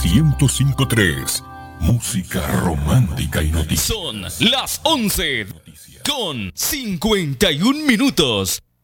105.3. Música romántica y noticias. Son las 11 con 51 minutos.